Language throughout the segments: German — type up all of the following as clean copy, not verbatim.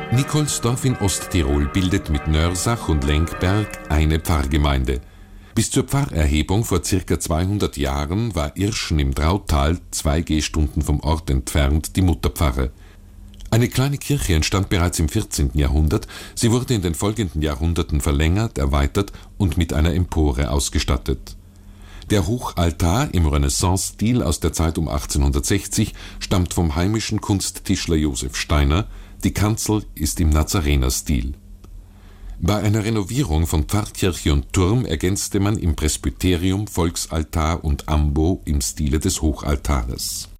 Nikolsdorf in Osttirol bildet mit Nörsach und Lenkberg eine Pfarrgemeinde. Bis zur Pfarrerhebung vor ca. 200 Jahren war Irschen im Drautal 2 Gehstunden vom Ort entfernt die Mutterpfarre. Eine kleine Kirche entstand bereits im 14. Jahrhundert, sie wurde in den folgenden Jahrhunderten verlängert, erweitert und mit einer Empore ausgestattet. Der Hochaltar im Renaissance-Stil aus der Zeit um 1860 stammt vom heimischen Kunsttischler Josef Steiner, die Kanzel ist im Nazarener-Stil. Bei einer Renovierung von Pfarrkirche und Turm ergänzte man im Presbyterium Volksaltar und Ambo im Stile des Hochaltares.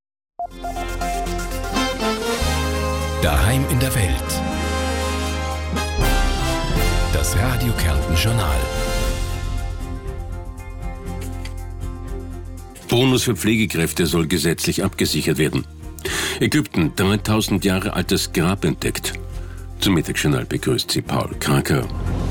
Daheim in der Welt. Das Radio Kärnten Journal. Bonus für Pflegekräfte soll gesetzlich abgesichert werden. Ägypten, 3000 Jahre altes Grab entdeckt. Zum Mittagsjournal begrüßt sie Paul Kraker.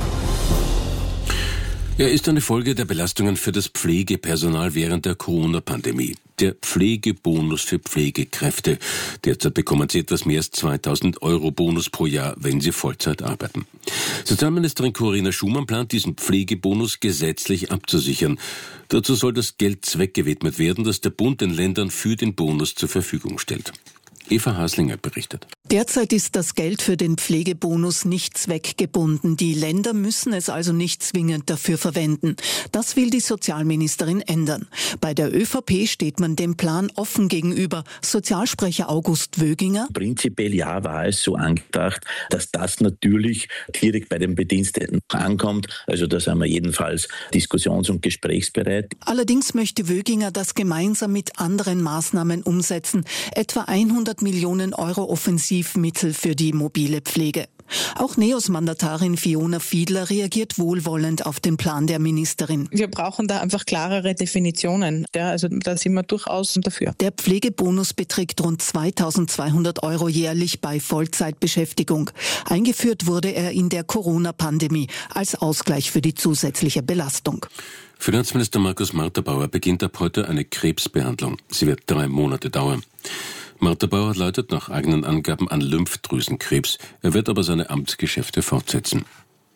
Er ist eine Folge der Belastungen für das Pflegepersonal während der Corona-Pandemie. Der Pflegebonus für Pflegekräfte. Derzeit bekommen sie etwas mehr als 2.000 € Bonus pro Jahr, wenn sie Vollzeit arbeiten. Sozialministerin Corinna Schumann plant, diesen Pflegebonus gesetzlich abzusichern. Dazu soll das Geld zweckgewidmet werden, das der Bund den Ländern für den Bonus zur Verfügung stellt. Eva Haslinger berichtet. Derzeit ist das Geld für den Pflegebonus nicht zweckgebunden. Die Länder müssen es also nicht zwingend dafür verwenden. Das will die Sozialministerin ändern. Bei der ÖVP steht man dem Plan offen gegenüber. Sozialsprecher August Wöginger. Prinzipiell ja, war es so angedacht, dass das natürlich direkt bei den Bediensteten ankommt. Also da sind wir jedenfalls diskussions- und gesprächsbereit. Allerdings möchte Wöginger das gemeinsam mit anderen Maßnahmen umsetzen. Etwa 100 Millionen € Offensivmittel für die mobile Pflege. Auch NEOS-Mandatarin Fiona Fiedler reagiert wohlwollend auf den Plan der Ministerin. Wir brauchen da einfach klarere Definitionen. Ja, also da sind wir durchaus dafür. Der Pflegebonus beträgt rund 2.200 € jährlich bei Vollzeitbeschäftigung. Eingeführt wurde er in der Corona-Pandemie als Ausgleich für die zusätzliche Belastung. Finanzminister Markus Marterbauer beginnt ab heute eine Krebsbehandlung. Sie wird 3 Monate dauern. Marterbauer leidet nach eigenen Angaben an Lymphdrüsenkrebs. Er wird aber seine Amtsgeschäfte fortsetzen.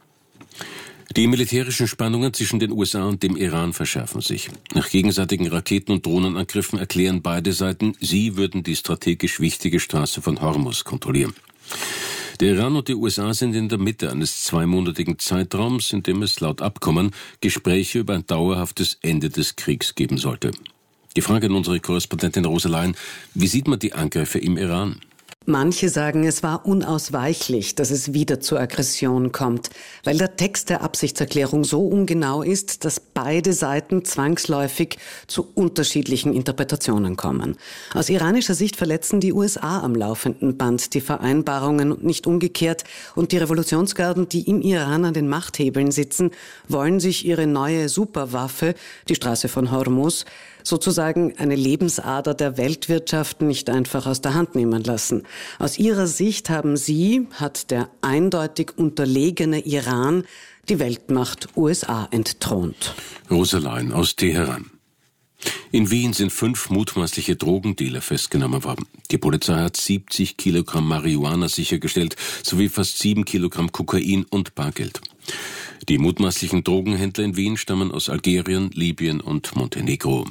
Die militärischen Spannungen zwischen den USA und dem Iran verschärfen sich. Nach gegenseitigen Raketen- und Drohnenangriffen erklären beide Seiten, sie würden die strategisch wichtige Straße von Hormuz kontrollieren. Der Iran und die USA sind in der Mitte eines 2-monatigen Zeitraums, in dem es laut Abkommen Gespräche über ein dauerhaftes Ende des Kriegs geben sollte. Die Frage an unsere Korrespondentin Rosa Lein: Wie sieht man die Angriffe im Iran? Manche sagen, es war unausweichlich, dass es wieder zur Aggression kommt, weil der Text der Absichtserklärung so ungenau ist, dass beide Seiten zwangsläufig zu unterschiedlichen Interpretationen kommen. Aus iranischer Sicht verletzen die USA am laufenden Band die Vereinbarungen und nicht umgekehrt. Und die Revolutionsgarden, die im Iran an den Machthebeln sitzen, wollen sich ihre neue Superwaffe, die Straße von Hormuz, sozusagen eine Lebensader der Weltwirtschaft, nicht einfach aus der Hand nehmen lassen. Aus ihrer Sicht hat der eindeutig unterlegene Iran die Weltmacht USA entthront. Rosa Lein aus Teheran. In Wien sind 5 mutmaßliche Drogendealer festgenommen worden. Die Polizei hat 70 Kilogramm Marihuana sichergestellt, sowie fast 7 Kilogramm Kokain und Bargeld. Die mutmaßlichen Drogenhändler in Wien stammen aus Algerien, Libyen und Montenegro.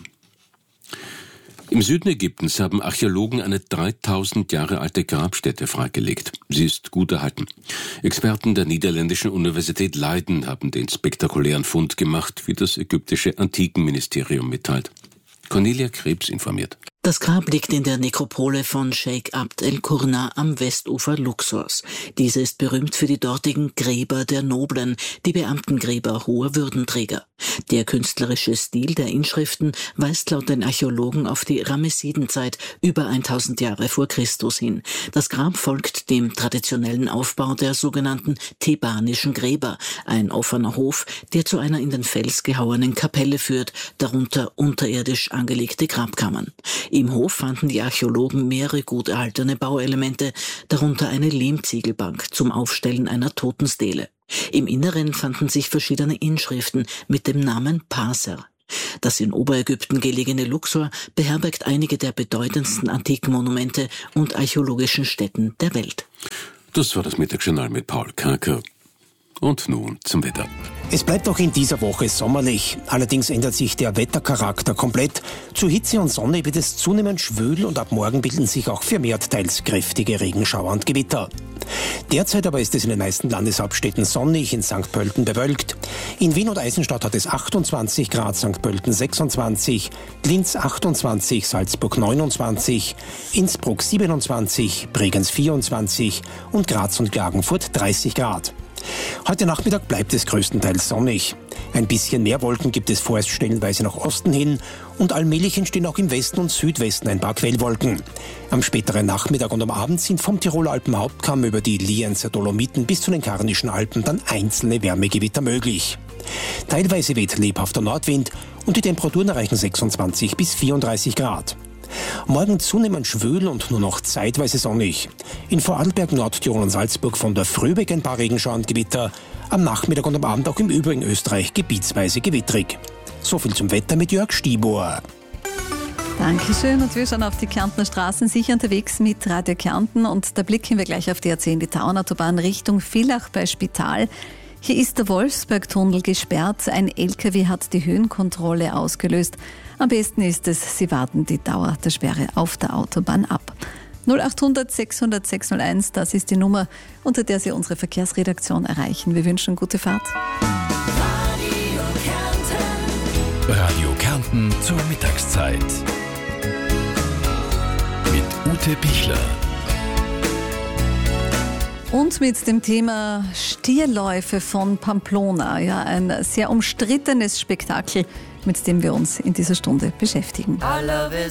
Im Süden Ägyptens haben Archäologen eine 3000 Jahre alte Grabstätte freigelegt. Sie ist gut erhalten. Experten der niederländischen Universität Leiden haben den spektakulären Fund gemacht, wie das ägyptische Antikenministerium mitteilt. Cornelia Krebs informiert. Das Grab liegt in der Nekropole von Sheikh Abd el-Qurna am Westufer Luxors. Diese ist berühmt für die dortigen Gräber der Noblen, die Beamtengräber hoher Würdenträger. Der künstlerische Stil der Inschriften weist laut den Archäologen auf die Ramessidenzeit über 1000 Jahre vor Christus hin. Das Grab folgt dem traditionellen Aufbau der sogenannten thebanischen Gräber, ein offener Hof, der zu einer in den Fels gehauenen Kapelle führt, darunter unterirdisch angelegte Grabkammern. Im Hof fanden die Archäologen mehrere gut erhaltene Bauelemente, darunter eine Lehmziegelbank zum Aufstellen einer Totenstele. Im Inneren fanden sich verschiedene Inschriften mit dem Namen Parser. Das in Oberägypten gelegene Luxor beherbergt einige der bedeutendsten antiken Monumente und archäologischen Stätten der Welt. Das war das Mittagsjournal mit Paul Karker. Und nun zum Wetter. Es bleibt auch in dieser Woche sommerlich. Allerdings ändert sich der Wettercharakter komplett. Zu Hitze und Sonne wird es zunehmend schwül und ab morgen bilden sich auch vermehrt teils kräftige Regenschauer und Gewitter. Derzeit aber ist es in den meisten Landeshauptstädten sonnig, in St. Pölten bewölkt. In Wien und Eisenstadt hat es 28 Grad, St. Pölten 26, Linz 28, Salzburg 29, Innsbruck 27, Bregenz 24 und Graz und Klagenfurt 30 Grad. Heute Nachmittag bleibt es größtenteils sonnig. Ein bisschen mehr Wolken gibt es vorerst stellenweise nach Osten hin und allmählich entstehen auch im Westen und Südwesten ein paar Quellwolken. Am späteren Nachmittag und am Abend sind vom Tiroler Alpenhauptkamm über die Lienzer Dolomiten bis zu den Karnischen Alpen dann einzelne Wärmegewitter möglich. Teilweise weht lebhafter Nordwind und die Temperaturen erreichen 26 bis 34 Grad. Morgen zunehmend schwül und nur noch zeitweise sonnig. In Vorarlberg, Nordtirol und Salzburg von der Früh weg ein paar Regenschauer und Gewitter. Am Nachmittag und am Abend auch im übrigen Österreich gebietsweise gewittrig. So viel zum Wetter mit Jörg Stibor. Dankeschön, und wir schauen auf die Kärntner Straßen, sicher unterwegs mit Radio Kärnten, und da blicken wir gleich auf die A10, die Tauernautobahn Richtung Villach bei Spital. Hier ist der Wolfsbergtunnel gesperrt. Ein LKW hat die Höhenkontrolle ausgelöst. Am besten ist es, Sie warten die Dauer der Sperre auf der Autobahn ab. 0800 600 601, das ist die Nummer, unter der Sie unsere Verkehrsredaktion erreichen. Wir wünschen gute Fahrt. Radio Kärnten zur Mittagszeit. Mit Ute Pichler. Und mit dem Thema Stierläufe von Pamplona, ja, ein sehr umstrittenes Spektakel, mit dem wir uns in dieser Stunde beschäftigen.